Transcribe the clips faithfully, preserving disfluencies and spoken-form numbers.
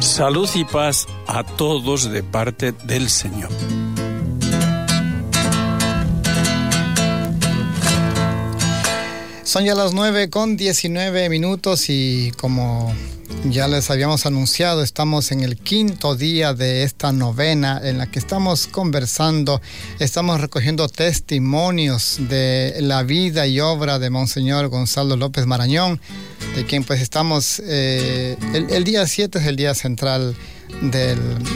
Salud y paz a todos de parte del Señor. Son ya las nueve con diecinueve minutos y como ya les habíamos anunciado, estamos en el quinto día de esta novena en la que estamos conversando, estamos recogiendo testimonios de la vida y obra de Monseñor Gonzalo López Marañón, de quien pues estamos, eh, el, el día siete es el día central del,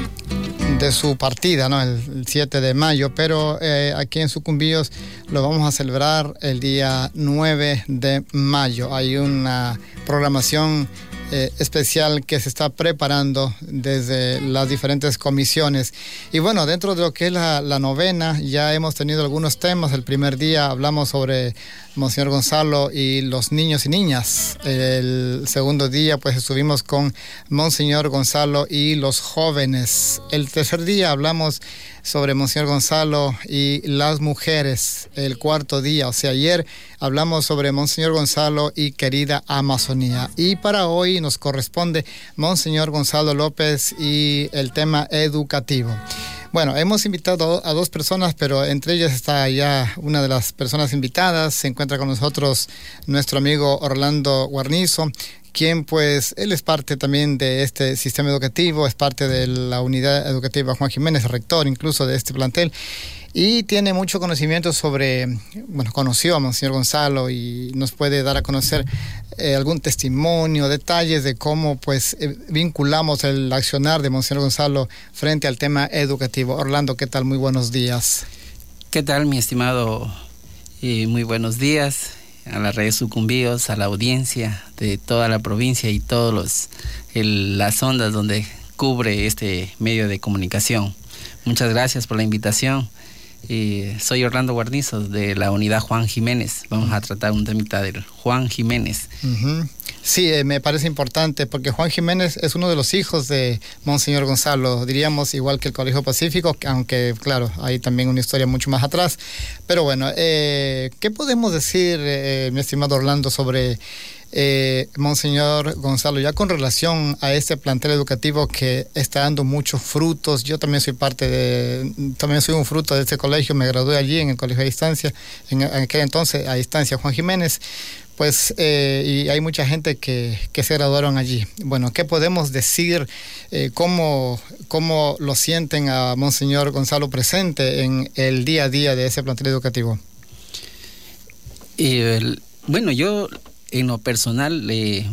de su partida, ¿no? El siete de mayo, pero eh, aquí en Sucumbíos lo vamos a celebrar el día nueve de mayo. Hay una programación Eh, especial que se está preparando desde las diferentes comisiones. Y bueno, dentro de lo que es la, la novena, ya hemos tenido algunos temas. El primer día hablamos sobre Monseñor Gonzalo y los niños y niñas. El segundo día, pues estuvimos con Monseñor Gonzalo y los jóvenes. El tercer día hablamos sobre Monseñor Gonzalo y las mujeres. El cuarto día, o sea, ayer hablamos sobre Monseñor Gonzalo y querida Amazonía. Y para hoy nos corresponde Monseñor Gonzalo López y el tema educativo. Bueno, hemos invitado a dos personas, pero entre ellas está ya una de las personas invitadas. Se encuentra con nosotros nuestro amigo Orlando Guarnizo, quien pues, él es parte también de este sistema educativo, es parte de la unidad educativa Juan Jiménez, rector incluso de este plantel, y tiene mucho conocimiento sobre, bueno, conoció a Monseñor Gonzalo y nos puede dar a conocer eh, algún testimonio, detalles de cómo pues eh, vinculamos el accionar de Monseñor Gonzalo frente al tema educativo. Orlando, ¿qué tal? Muy buenos días. ¿Qué tal, mi estimado? Y muy buenos días a las redes Sucumbíos, a la audiencia de toda la provincia y todos los el, las ondas donde cubre este medio de comunicación. Muchas gracias por la invitación. Eh, soy Orlando Guarnizo de la unidad Juan Jiménez. Vamos a tratar un temita del Juan Jiménez. Uh-huh. Sí, eh, me parece importante porque Juan Jiménez es uno de los hijos de Monseñor Gonzalo, diríamos igual que el Colegio Pacífico, aunque claro, hay también una historia mucho más atrás. Pero bueno, eh, ¿qué podemos decir, eh, mi estimado Orlando, sobre eh, Monseñor Gonzalo, ya con relación a este plantel educativo que está dando muchos frutos? Yo también soy parte de, también soy un fruto de este colegio, me gradué allí en el colegio a distancia, en, en aquel entonces a distancia Juan Jiménez. Pues, eh, y hay mucha gente que, que se graduaron allí. Bueno, ¿qué podemos decir? Eh, ¿cómo, ¿Cómo lo sienten a Monseñor Gonzalo presente en el día a día de ese plantel educativo? Eh, el, bueno, yo en lo personal, eh,